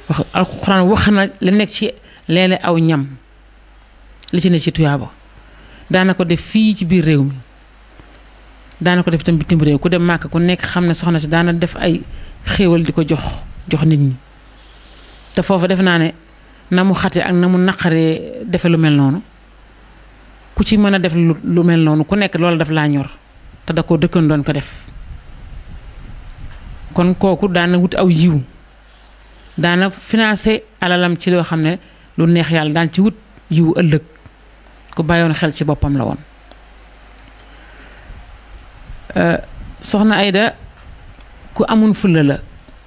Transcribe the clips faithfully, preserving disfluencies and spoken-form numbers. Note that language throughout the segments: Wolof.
wax alxuraan wax na li nekk ci leele aw ñam li ci ne ci tuyaaba daana ko def fii ci biir réew mi daana ko def tam bitim réew ku dem màkk ku nekk xam ne soxna si daana def ay xéewal di ko jox jox nit ñi te foofu def naa ne na mu xate ak na mu naqaree defe lu mel noonu ku ci mën a def lu mel noonu ku nekk loolu daf laa ñor te da ko dëkkan doon ko def kon kooku daana wut aw yiw daana financé alalam ci loo xam ne lu neex yàlla daan ci wut yiw ëllëg ku bàyyoon xel ci boppam la woon soxna Ayda ku amun fulla la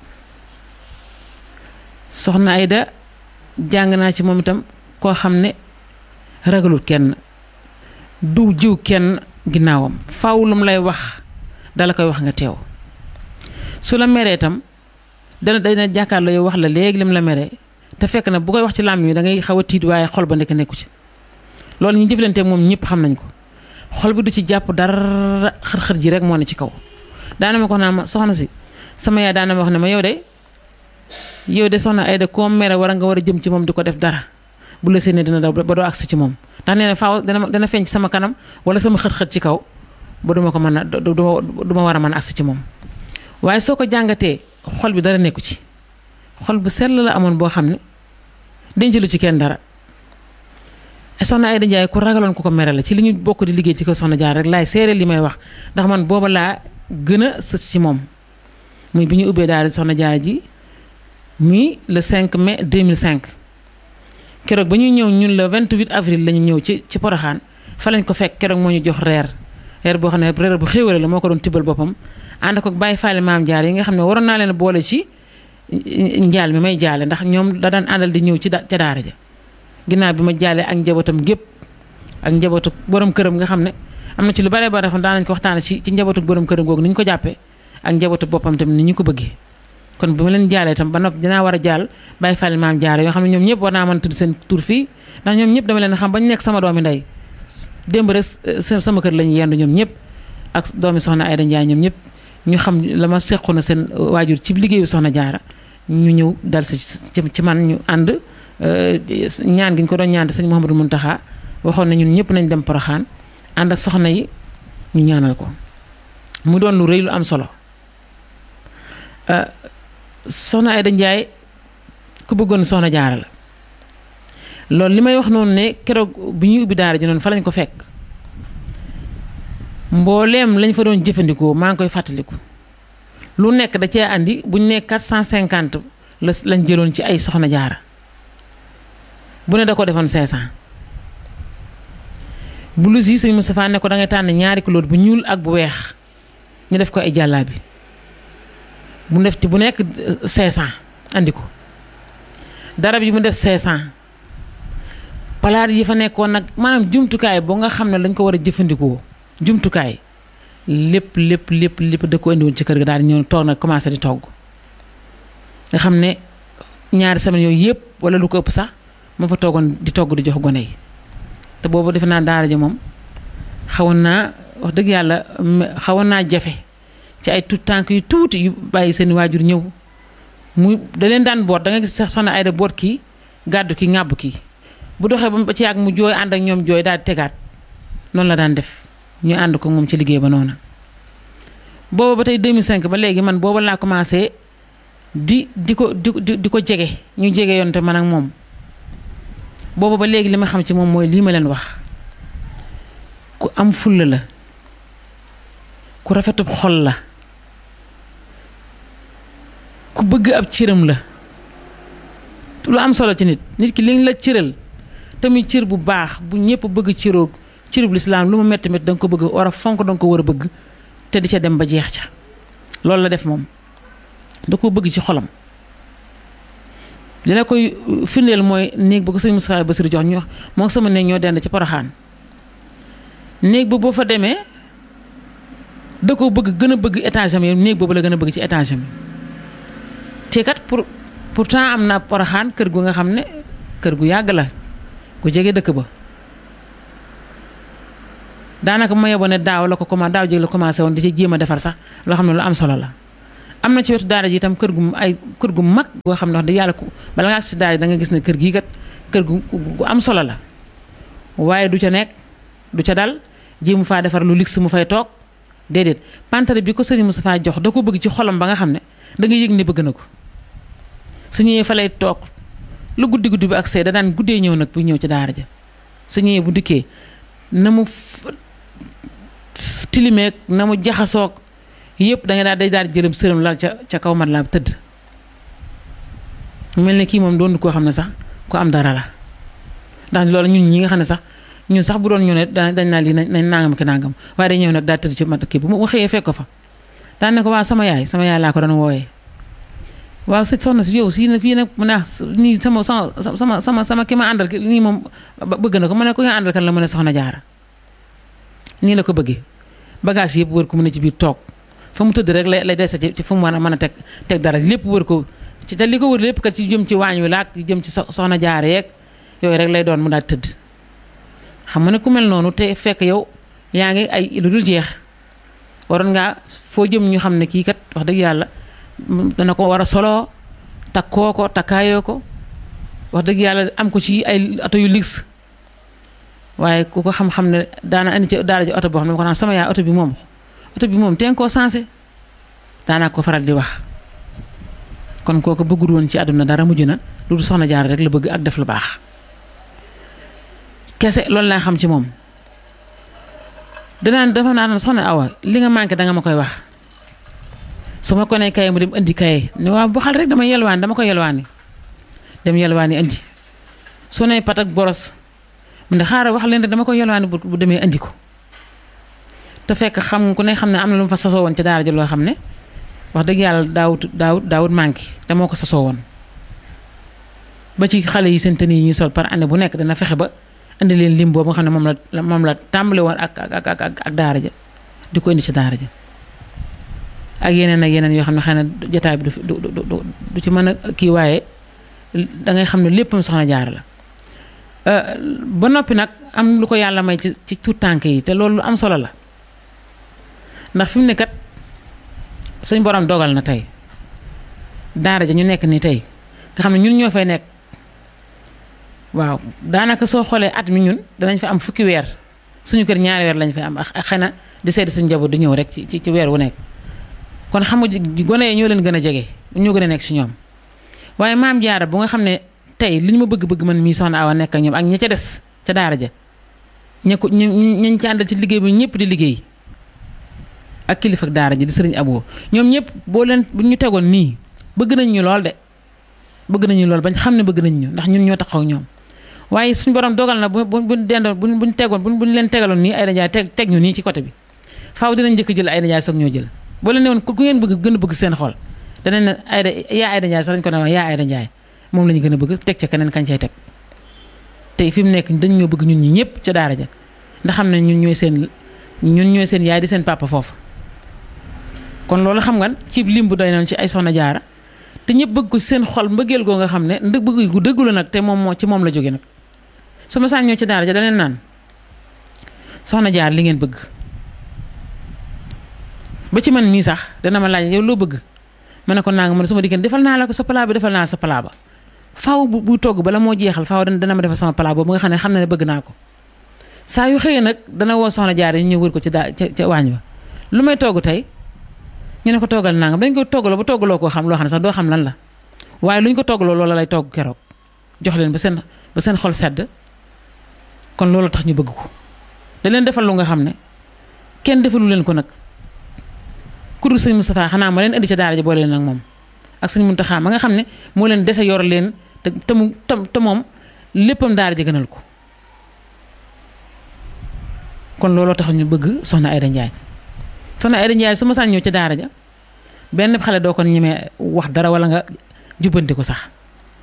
soxna Ayda jàng naa ci moom itam koo xam ne ragalul kenn du jiw kenn ginnaawam faaw lu mu lay wax dala koy wax nga teew su la meree itam dana dana jàkkaarloo yow wax la léegi lim la meree te fekk na bu koy wax ci làmmiñ mi da ngay xaw a tiit waaye xol ba nekk nekku ci loolu ñu jëflanteeg moom ñëpp xam nañ ko xol bi du ci jàpp dara xër-xër ji rek moo ne ci kaw daana ma ko naa ma soxna si sama yaay daana ma wax ne ma yow de yow de soxna Ayda koo mere war a nga war a jëm ci moom di ko def dara bu la séenee dina daw ba doo agsi ci moom ndax nee na faaw dana dana feeñ ci sama kanam wala sama xët-xët ci kaw ba duma ko mën a du ma war a mën a agsi ci moom waaye soo ko jàngatee xol bi dara nekku ci xol bu sell la amoon boo xam ne denc lu ci kenn dara soxna Ayda Njaay ku ragaloon ku ko mere la ci li ñu bokk di liggéey ci ko soxna jaar rek laay seere li may wax ndax man booba laa gën a sës ci moom muy bi ñu ubbee daal soxna jaar ji muy le cinq mai deux mille cinq keroog ba ñuy ñëw ñun le vingt-huit avril la ñu ñëw ci ci Poroxaan fa lañ ko fekk keroog moo ñu jox reer reer boo xam ne reer bu xéwale la moo ko doon tibbal boppam ànd ko bàyyi faale maam jaar yi nga xam ne waroon naa leen boole ci njaal mi may jaale ndax ñoom da daan àndal di ñëw ci ca daara ja ginnaaw bi ma jaalee ak njabootam gépp ak njabootu borom këram nga xam ne am na ci lu bare bare xam daan nañ ko waxtaane ci ci njabootu borom këram googu ni ñu ko jàppee ak njabootu boppam tamit ni ñu ko bëggee kon bi ma leen jaalee tam ba noppi dinaa war a jaal bàyyi fàlle maam jaare yoo xam ne ñoom ñëpp war naa mën a tudd seen tur fii ndax ñoom ñëpp dama leen xam ba ñu nekk sama doomi ndey démb rek sama kër lañu yendu ñoom ñëpp ak doomi soxna Ayda Njaay ñoom ñëpp ñu xam la ma sequ na seen waajur ci liggéeyu soxna jaara ñu ñëw dal si ci man ñu ànd ñaan gi ñu ko doon ñaan sëñ Mouhamadou Mountakha waxoon na ñun ñëpp nañ dem Poroxaan ànd ak soxna yi ñu ñaanal ko mu doon lu rëy lu am solo soxna Ayda Njaay ku bëggoon soxna jaara la loolu li may wax noonu ne keroog bi ñuy ubbi daara ji noonu fa lañ ko fekk mbooleem lañ fa doon jëfandikoo maa ngi koy fàttaliku lu nekk da cee andi buñ ne quatre cent cinquante la lañ jëloon ci ay soxna jaara bu ne da ko defoon cinq cent blouse yi sëñ Moustapha ne ko da ngay tànn ñaari couleur bu ñuul ak bu weex ñu def ko ay jàllaabi bu def ci bu nekk cinq cent andi ko darab yi mu def cinq cent palaat yi fa nekkoon nag maanaam jumtukaay boo nga xam ne dañ ko war a jëfandikoo jumtukaay lépp lépp lépp lépp da ko indi woon ci kër ga daal di ñëw toog nag commencé di togg nga xam ne ñaari semaine yooyu yëpp wala lu ko ëpp sax moo fa toogoon di togg di jox gone yi te boobu defe naa daara ji moom xawoon naa wax dëgg yàlla xawoon naa jafe ci ay tout tànk yu tuuti yu bàyyi seen waajur ñëw muy da leen daan boot da nga gis sax soxna Ayda boot kii gàddu kii ŋàbb kii bu doxee ba ci yàgg mu jooy ànd ak ñoom jooy daal di tegaat noonu la daan def ñu ànd ko moom ci liggéey ba noonu booba ba tey deux mille cinq ba léegi man booba laa commencé di di ko di di ko jege ñu jege yoon te man ak moom booba ba léegi li ma xam ci moom mooy lii ma leen wax ku am fulla la ku rafetub xol la ku bëgg ab cëram la lu am solo ci nit nit ki liñ la cëral tamit cër bu baax bu ñëpp bëgg cëroog cërub lislaam lu mu metti metti da nga ko bëgg war a fonk da nga ko war a bëgg te di ca dem ba jeex ca loolu la def moom da ko bëgg ci xolam li la koy firndeel mooy néeg ba ko sëñ Moustapha Bassirou jox ñu moo sama néeg ñoo dend ci Poroxaan néeg ba boo fa demee da ko bëgg gën a bëgg étage am yi néeg boobu la gën a bëgg ci étage am te kat pour pourtant am na Poroxaan kër gu nga xam ne kër gu yàgg la ku jege dëkk ba daanaka ma yeboo ne daaw la ko commencé daaw jéeg la commencé woon di ci jéem a defar sax loo xam ne lu am solo la am na ci wetu daara ji itam kër gu ay kër gu mag goo xam ne wax dëgg yàlla ku bala ngaa si daara da nga gis ne kër gii kat kër gu gu am solo la waaye du ca nekk du ca dal ji mu faa defar lu luxe mu fay toog déedéet pantere bi ko Serigne Moustapha jox da ko bëgg ci xolam ba nga xam ne da nga yëg ne bëgg na ko su ñëwee fa lay toog lu guddi guddi bi ak see da daan guddee ñëw nag bu ñëw ci daara ja su ñëwee bu dikkee na mu tilimeeg na mu jaxasoog yëpp da nga daal day daal di jëlam sërëm lal ca ca kaw mat la tëdd mel ne kii moom doon koo xam ne sax ku am dara la ndax loolu ñun ñi nga xam ne sax ñun sax bu doon ñu ne dañ naa lii nañ nangam ki nangam waaye day ñëw nag daal tëdd ci mat kii bu mu xëyee fekk ko fa daan ne ko waaw sama yaay sama yaay laa ko doon wooyee waaw sëñ soxna si yow si na fii nag mu ne nii sama sama sama sama sama ki ma àndal ki nii moom bëgg na ko mu ne ko nga àndal kan la mu ne soxna jaara nii la ko bëggee bagage yëpp wër ko mu ne ci biir toog fa mu tëdd rek lay lay dese ci fu mu mën a mën a teg teg dara lépp wër ko ci te li ko wër lépp kat ci jëm ci waañ wi laak jëm ci soxna jaara yeeg yooyu rek lay doon mu daal tëdd xam nga ne ku mel noonu te fekk yow yaa ngi ay lu dul jeex waroon ngaa foo jëm ñu xam ne kii kat wax dëgg yàlla dana ko war a soloo takkoo ko takkaayoo ko wax dëgg yàlla am ko ci ay oto yu luxe waaye ku ko xam-xam ne daana andi ci daara ji oto boo xam ne ko naan sama yaay oto bi moom oto bi moom teen koo sensé daanaa ko faral di wax kon kooku bëggul woon ci àdduna dara mujj na lu dul soxna jaar rek la bëgg ak def lu baax kese loolu laa xam ci moom danaan dafa naan soxna Awa li nga manqué danga ma koy wax su ma ko nee kaye mu dem indi kaye ne waaw bu xal rek dama yelwaani dama ko yelwaani dem yelwaani indi su ne pat ak boros mu ne xaaral wax leen rek dama ko yelwaani bu demee indi ko te fekk xam ku ne xam ne am na lu mu fa sasoo woon ci daara ji loo xam ne wax dëgg yàlla daawut daawut daawut manqué te moo ko sasoo woon ba ci xale yi seen tenue yi ñuy sol par année bu nekk dana fexe ba indi leen lim boobu nga xam ne moom la moom la tàmbale woon ak ak ak ak daara ja di ko indi ci daara ja ak yeneen ak yeneen yoo xam ne xëy na jotaay bi du du du du ci mën a kii waaye da ngay xam ne léppam soxna Jaara la ba noppi nag am lu ko yàlla may ci ci tuut tànk yi te loolu lu am solo la ndax fi mu ne kat suñ borom dogal na tey daara ja ñu nekk ni tey nga xam ne ñun ñoo fay nekk waaw daanaka soo xoolee at mi ñun danañ fa am fukki weer suñu kër ñaari weer lañ fay am ak xëy na di seeti suñu njaboot di ñëw rek ci ci weer wu nekk kon xam nga gone yi ñoo leen gën a jege ñoo gën a nekk si ñoom waaye maam Jaara bu nga xam ne tey li ñu ma bëgg-bëgg man mii soxna Awa nekk ak ñoom ak ña ca des ca daara ja ña ko ñu ñu ci àndal ci liggéey bi ñëpp di liggéey ak kilifa ak daara ji di sëriñ Abo ñoom ñëpp boo leen bu ñu tegoon nii bëgg nañ ñu lool de bëgg nañu lool bañ xam ne bëgg nañ ñu ndax ñun ñoo taxaw ñoom waaye suñu borom dogal na bu bu buñ dendoon buñ buñ tegoon buñ buñ leen tegaloon nii ay dajaay teg teg ñu nii ci côté bi faaw dinañ njëkk jël ay dajaay soog ñoo jël boo leen ne woon ku ngeen bëgg gën a bëgg seen xol danañ ne ay da yaa ay dajaay sax dañ ko ne yaa ay dajaay moom la ñu gën a bëgg teg ca keneen kañ cay teg tey fi mu nekk dañ ñoo bëgg ñun ñi ñëpp ca daara ja ndax xam ne ñun ñooy seen ñun ñooy seen yaay di seen papa foofu kon loolu xam nga ci lim bu doy noonu ci ay soxna Jaara te ñëpp bëgg ko seen xol mbëggeel goo nga xam ne ndëg bëgg gu dëggu la nag te moom moo ci moom la jóge nag su ma saan ñëw ci daara ja da leen naan soxna Jaara li ngeen bëgg ba ci man mii sax dana ma laaj yow loo bëgg ma ne ko naa nga man su ma diggéen defal naa la ko sa palaa bi defal naa sa palaa ba faaw bu bu togg bala moo jeexal faaw dana ma defal sama palaa boobu nga xam ne xam na ne bëgg naa ko saa yu xëyee nag dana woo soxna Jaara ñu ñëw wër ko ci daa ca ca waañ ba lu may togg tey ñu ne ko toggal nangam dañ ko toggaloo ba toggaloo koo xam loo xam ne sax doo xam lan la waaye lu ñu ko toggaloo loola lay togg keroog jox leen ba seen ba seen xol sedd kon loolu tax ñu bëgg ko da leen defal lu nga xam ne kenn defalu leen ko nag ku dul sëñ Moustapha xanaa ma leen indi ca daara ji boole leen ak moom ak sëñ Muntaxa ma nga xam ne moo leen dese yor leen te te mu te moom léppam daara ji gënal ko kon looloo tax ñu bëgg soxna Ayda Njaay soxna Ayda Njaay su ma saan ñëw ca daara ja benn xale doo ko ñemee wax dara wala nga jubbanti ko sax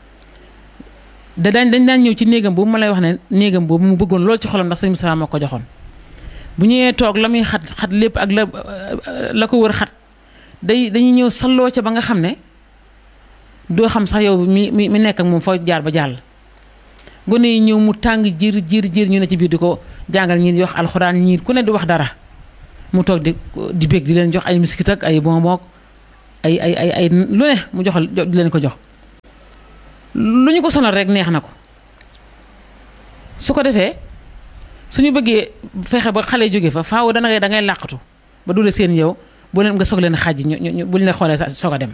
da daañ dañ daan ñëw ci néegam boobu ma lay wax ne néegam boobu mu bëggoon lool ci xolam ndax sëñ Moustapha moo ko joxoon bu ñëwee toog la muy xat xat lépp ak la la ko wër xat day dañuy ñëw salloo ca ba nga xam ne doo xam sax yow mi mi mi nekk ak moom foo jaar ba jàll gone yi ñëw mu tàng jir jir jir ñu ne ci biir di ko jàngal ñii di wax alxuraan ñii ku ne di wax dara mu toog di di bég di leen jox ay miskit ak ay bonbon ay ay ay ay lu ne mu joxal di leen ko jox lu ñu ko sonal rek neex na ko su ko defee suñu bëggee fexe ba xale jóge fa faaw dana ngay da ngay làqatu ba dule seen yow bu leen nga soog leen xàjj ñu ñu buñ la xoolee soog a dem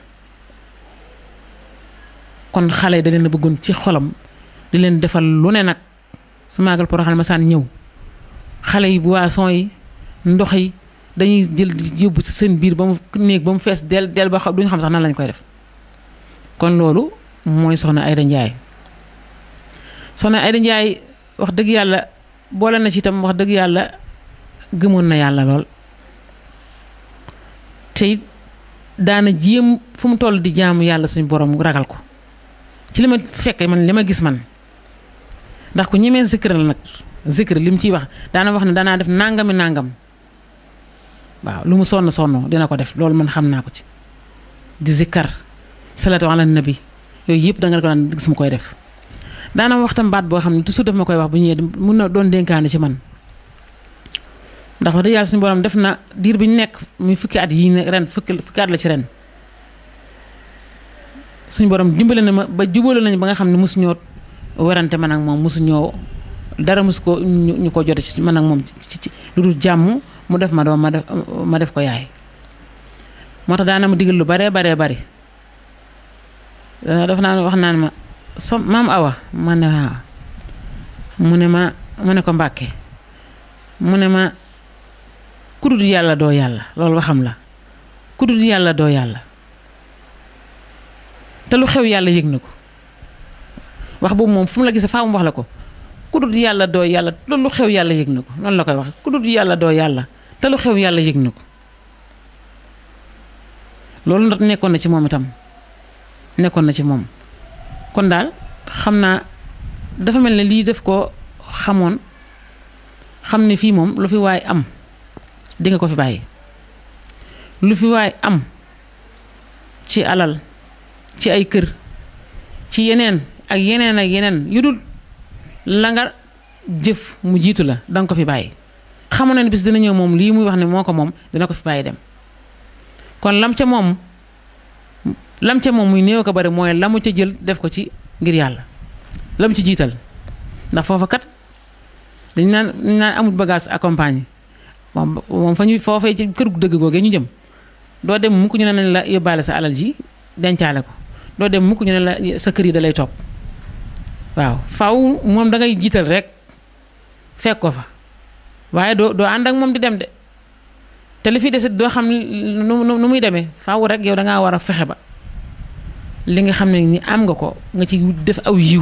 kon xale da leen a bëggoon ci xolam di leen defal lu ne nag su maagal Porokhane ma saan ñëw xale yi boisson yi ndox yi dañuy jël yóbbu ci seen biir ba mu néeg ba mu fees del del ba xam duñu xam sax nan lañ koy def kon loolu mooy soxna Aïda Ndiaye soxna Aïda Ndiaye wax dëgg yàlla boole na ci itam wax dëgg yàlla gëmoon na yàlla lool te daana jéem fu mu toll di jaamu yàlla suñu borom ragal ko ci li ma fekkee man li ma gis man ndax ku ñemee zikr la nag zikr li mu ciy wax daana wax ne danaa def nangami nangam waaw lu mu sonn sonn dina ko def loolu man xam naa ko ci di zikkar salatu ala nabi yooyu yëpp da nga ko daan gis mu koy def daana waxtam baat boo xam ne toujours daf ma koy wax bu ñëwee mun na doon dénkaane ci man ndax wax dëgg yàlla suñu borom def na diir bi ñu nekk muy fukki at yi ren fukki fukki at la ci ren suñu borom dimbale na ma ba jubale nañu ba nga xam ne mosu ñoo werante man ak moom mosu ñoo dara mosu ko ñu ko jote ci man ak moom ci ci lu dul jàmm mu def ma doom ma def ma def ko yaay moo tax daana ma digal lu baree baree bari daf naa wax naan ma so maam Awa ma ne waaw mu ne ma mu ne ko Mbàkke mu ne ma kudul yàlla doo yàlla loolu waxam la kudul yàlla doo yàlla te lu xew yàlla yëg na ko wax boobu moom fu mu la gisee faa mu wax la ko kudul yàlla doo yàlla te lu xew yàlla yëg na ko noonu la koy wax kudul yàlla doo yàlla te lu xew yàlla yëg na ko loolu nag nekkoon na ci moom itam nekkoon na ci moom kon daal xam naa dafa mel ne lii def ko xamoon xam ne fii moom lu fi waay am di nga ko fi bàyyi lu fi waay am ci alal ci ay kër ci yeneen ak yeneen ak yeneen yu dul la nga jëf mu jiitu la danga ko fi bàyyi xamoon na ne bis dina ñëw moom lii muy wax ne moo ko moom dina ko fi bàyyi dem kon lam ca moom lam ca moom muy néew ko bari mooy la mu ca jël def ko ci ngir yàlla lam ci jiital ndax foofa kat dañ naan dañ naan amul bagage accompagné moom moom fa ñu foofee ci kër gu dëgg googee ñu jëm doo dem mukk ñu ne nañ la yóbbaale sa alal ji dencaale ko doo dem mukk ñu ne la sa kër yi da lay topp waaw faaw moom da ngay jiital rek fekk ko fa waaye doo doo ànd ak moom di dem de te li fi desit doo xam nu nu muy demee faaw rek yow da ngaa war a fexe ba li nga xam ne ni am nga ko nga ci def aw yiw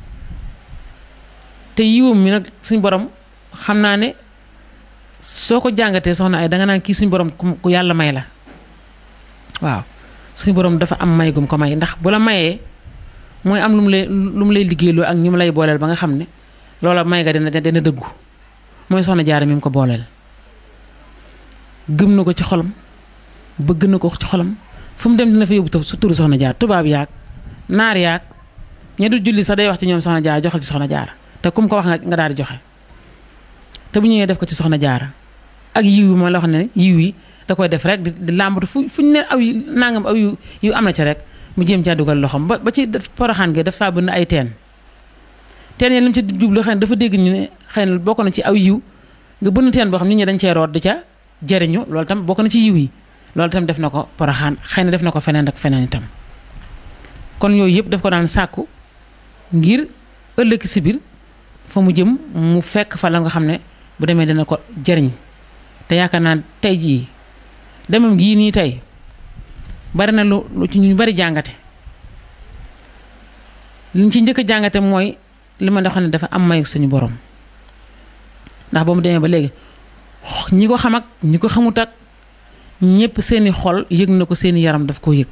te yiwam mi nag suñ borom xam naa ne soo ko jàngatee soxna ay danga naan kii suñ borom ku yàlla may la waaw suñ borom dafa am may gum ko may ndax bu la mayee mooy am lu mu lay lu mu lay liggéeyloo ak ñu mu lay booleel ba nga xam ne loola may nga dina dina dëggu mooy soxna Jaara mi mu ko booleel gëm na ko ci xolam bëgg na ko ci xolam fu mu dem dina fa yóbbu su turu soxna Jaara tubaab yaag naar yaag ña du julli sax day wax ci ñoom soxna Jaara joxal ci soxna Jaara te kum ko wax nga daal di joxe te bu ñëwee def ko ci soxna Jaara ak yiw yi ma la wax ne yiw yi da koy def rek di làmbatu fu fu ñu ne aw yu nangam aw yu yu am na ci rek mu jéem caa dugal loxoom ba ba ci Porokhane gi dafa bëgg ay teen teen yi li mu ci jublu xëy na dafa dégg ñu ne xëy na bokk na ci aw yiw nga bënn teen boo xam nit ñi dañ cee root di ca jëriñu loolu tam bokk na ci yiw yi loolu tam def na ko Porokhane xëy na def na ko feneen ak feneen itam kon yooyu yëpp daf ko daan sàkku ngir ëllëg si biir fa mu jëm mu fekk fa la nga xam ne bu demee dina ko jëriñ te yaakaar naa tey jii demam gii nii tey bari na lu lu ci ñu bari jàngate liñ ci njëkk a jàngate mooy li ma xam ne dafa am mayu suñu borom ndax ba mu demee ba léegi ñi ko xam ak ñi ko xamut ak ñëpp seeni xol yëg na ko seeni yaram daf koo yëg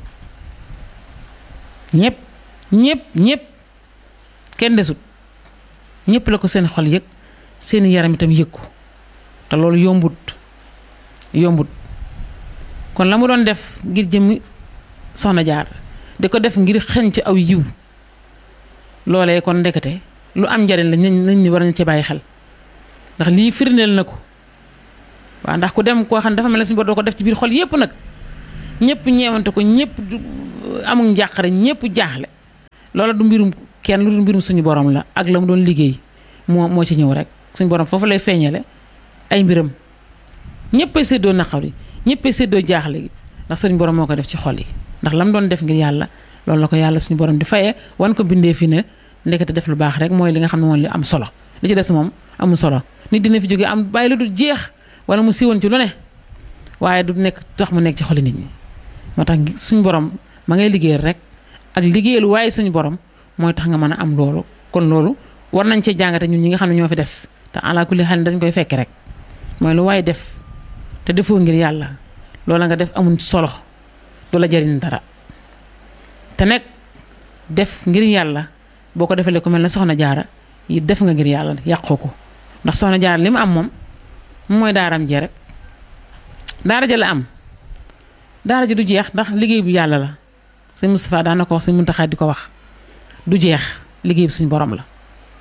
ñëpp ñëpp ñëpp kenn desut ñëpp la ko seen xol yëg seeni yaram itam yëg ko te loolu yombut yombut kon la mu doon def ngir jëmmi soxna Jaara di ko def ngir xeñ ci aw yiw loolee kon ndekete lu am njariñ la nañ ni war nañ ci bàyyi xel ndax lii firndeel na ko waaw ndax ku dem koo xam ne dafa mel ne suñu bor doo ko def ci biir xol yépp nag ñëpp ñeewante ko ñëpp amul njàqare ñëpp jaaxle loola du mbirum kenn lu du mbirum suñu borom la ak la mu doon liggéey moo moo ci ñëw rek suñu borom foofu lay feeñale ay mbiram ñëppay séddoo naqar yi ñëppay séddoo jaaxle gi ndax suñu borom moo ko def ci xol yi ndax la mu doon def ngir yàlla loolu la ko yàlla suñu borom di fayee wan ko bindee fi ne ndekete def lu baax rek mooy li nga xam ne mooy li am solo li ci des moom amul solo nit dina fi jóge am bàyyi lu du jeex wala mu siiwoon ci lu ne waaye du nekk tax mu nekk ci xoli nit ñi moo tax suñu borom ma ngay liggéeyal rek ak liggéeyal waaye suñu borom mooy tax nga mën a am loolu kon loolu war nañ cee jàngate ñun ñi nga xam ne ñoo fi des te ala kulli xel dañ koy fekke rek mooy lu waaye def te defoo ngir yàlla loola nga def amul solo du la jariñ dara te nag def ngir yàlla boo ko defalee ku mel ne soxna jaara yi def nga ngir yàlla yàqoo ko ndax soxna jaara li mu am moom mooy daaram jee rek daara ja la am daara ji du jeex ndax liggéey bu yàlla la sëñ Moustapha daan na ko wax sëñ Muntaxa di ko wax du jeex liggéey bi suñu borom la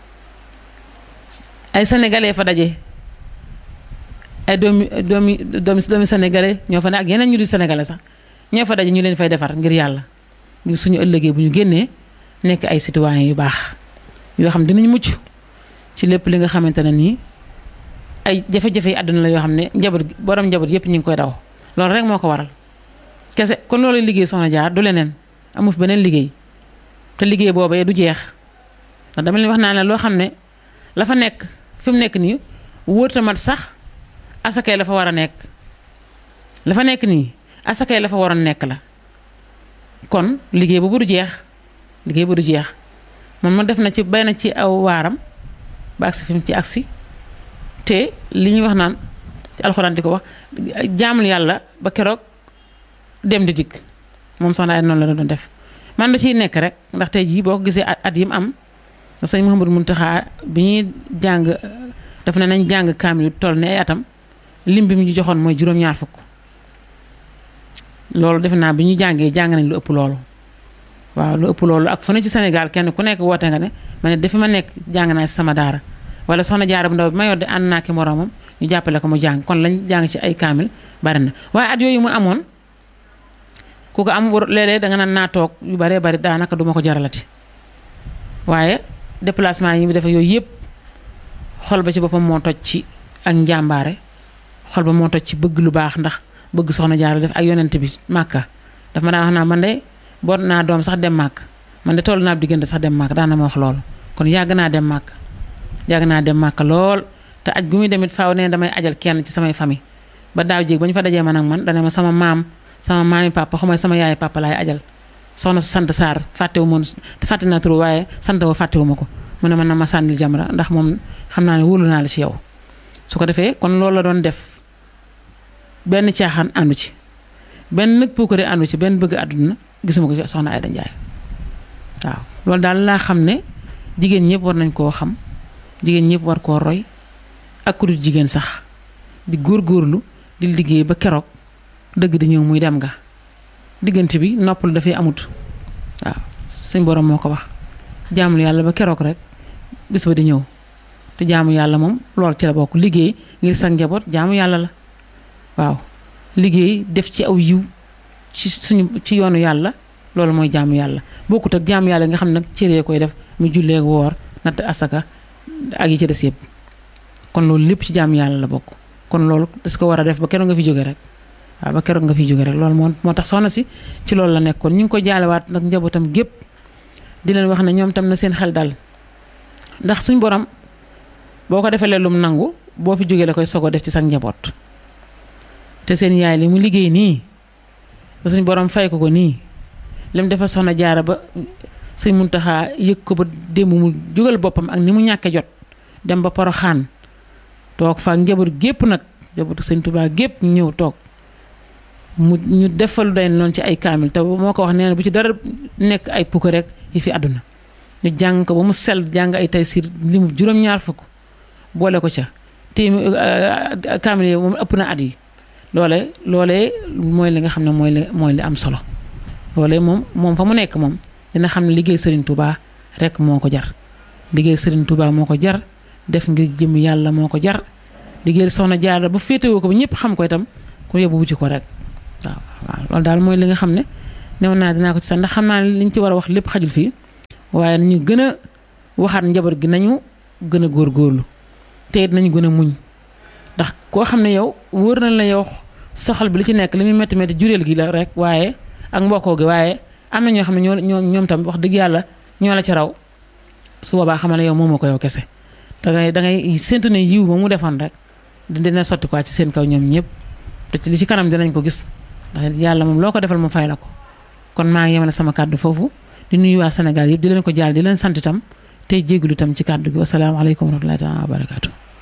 ay sénégalais fa daje ay doomi doomi doomi doomi sénégalais ñoo fa ne ak yeneen ñu di sénégalais sax ñoo fa daje ñu leen fay defar ngir yàlla ngir suñu ëllëgee bu ñu génnee nekk ay citoyens yu baax yoo xam dinañ mucc ci lépp li nga xamante ne nii ay jafe-jafe yi àdduna la yoo xam ne njaboot borom njaboot yëpp ñu ngi koy daw loolu rek moo ko waral kese kon loolu liggéey soxna jaar du leneen amu fi beneen liggéey te liggéey boobee du jeex ndax dama leen wax naa ne loo xam ne la fa nekk fi mu nekk nii wóorta mat sax asakay la fa war a nekk la fa nekk nii asakay la fa waroon nekk la kon liggéey boobu du jeex liggéey bu du jeex moom ma def na ci bay na ci aw waaram ba agsi fi mu ci agsi te li ñuy wax naan ci alxuraan di ko wax jaamul yàlla ba keroog dem di dikk moom soxna ay noonu la doon def man da ciy nekk rek ndax tey jii boo ko gisee at yi mu am sëñ Mouhamadou Mountakha bi ñuy jàng daf ne nañ jàng kaamil toll ne ay atam lim bi mu ñu joxoon mooy juróom-ñaar fukk loolu defe naa bi ñu jàngee jàng nañ lu ëpp loolu waaw lu ëpp loolu ak fu ne ci Sénégal kenn ku nekk woote nga ne ma ne dafi ma nekk jàng naa ci sama daara wala soxna jaara bu ndaw bi ma yor de ànd naa ki moroomam ñu jàppale ko mu jàng kon lañ jàng ci ay kaamil bari na waaye at yooyu mu amoon ku ko am léeg-léeg danga naan naa toog yu baree bari daanaka duma ko jaralati waaye déplacement yi mu def yooyu yëpp xol ba ci boppam moo toj ci ak njàmbaare xol ba moo toj ci bëgg lu baax ndax bëgg soxna jaara def ak yonent bi màkka daf ma daan wax naa man de boot naa doom sax dem màkk man de toll naa diggante sax dem màkk daan na ma wax loolu kon yàgg naa dem màkk yàgg naa dem màkk lool te aj gu muy demit faaw ne damay ajal kenn ci samay famille ba daaw jéeg ba ñu fa dajee man ak man dana ma sama maam sama maami papa xamay sama yaay papa laay ajal soxna su sant Sarr fàttewu moon fàtte naa turu waaye sant wa fàttewu ma ko mu ne man na ma sànnil jamra ndax moom xam naa ne wóolu naa la ci yow su ko defee kon loolu la doon def benn caaxaan àndu ci benn nag puukare àndu ci benn bëgg àdduna gisuma ko ci soxna Aïda Ndiaye waaw loolu daal laa xam ne jigéen ñëpp war nañ koo xam jigéen ñëpp war koo roy ak ku dul jigéen sax di góorgóorlu di liggéey ba keroog dëgg di ñëw muy dem nga diggante bi noppal dafay amut waaw suñ borom moo ko wax jaamul yàlla ba keroog rek bis ba di ñëw te jaamu yàlla moom lool ci la bokk liggéey ngir sa njaboot jaamu yàlla la waaw liggéey def ci aw yiw ci suñu ci yoonu yàlla loolu mooy jaamu yàlla bokkut ak jaamu yàlla nga xam nag cëree koy def mu jullee woor natt asaka ak yi ci des yëpp kon loolu lépp ci jaamu yàlla la bokk kon loolu das ko war a def ba keroog nga fi jóge rek waaw ba keroog nga fi jóge rek loolu moo moo tax soxna si ci loolu la nekkoon ñu ngi ko jaalewaat nag njabootam gépp di leen wax ne ñoom tam na seen xel dal ndax suñ borom boo ko defee lum nangu boo fi jógee la koy sogo def ci sa njaboot te seen yaay li mu liggéey nii ba suñ borom fay ko ko nii lim dafa soxna jaara ba sëñ Muntaxa yëg ko ba démb mu jógal boppam ak ni mu ñàkke jot dem ba Poroxaan toog fa njaboot gépp nag njabootu sëñ Tuubaa gépp ñu ñëw toog mu ñu defalu day noonu ci ay kaamil te moo ko wax nee na bu ci dara nekk ay pukk rek yi fi àdduna ñu jàng ko ba mu sell jàng ay tay siir li mu juróom-ñaar fukk boole ko ca te kaamil yi moom ëpp na at yi loole loolee mooy li nga xam ne mooy li mooy li am solo loolee moom moom fa mu nekk moom dina xam ne liggéey Serigne Touba rek moo ko jar liggéey Serigne Touba moo ko jar def ngir jëm yàlla moo ko jar liggéey soxna Jaara bu féetewoo ko ba ñëpp xam ko itam ku yóbbu wuti ko rek waaw waaw loolu daal mooy li nga xam ne new naa dinaa ko ci sax ndax xam naa ne liñ ci war a wax lépp xajul fii waaye nañu gën a waxaat njaboot gi nañu gën a góorgóorlu te it nañu gën a muñ ndax koo xam ne yow wóor na la yow soxal bi li ci nekk li muy métti métti jureel gi la rek waaye ak mbokkoo gi waaye am na ñoo xam ne ñoo ñoo ñoom tam wax dëgg yàlla ñoo la ci raw su boobaa xamal ne yow moomoo ko yow kese da ngay da ngay séntu ne yiw ba mu defoon rek dina sotti quoi ci seen kaw ñoom ñëpp te ci li ci kanam dinañ ko gis ndax yàlla moom loo ko defal mu fay la ko kon maa ngi yemale sama kàddu foofu di nuyu waa Sénégal yëpp di leen ko jaal di leen sant itam tey jégalu itam ci kàddu gi wasalaamaaleykum wa rahmatullahi taala wa barakaatu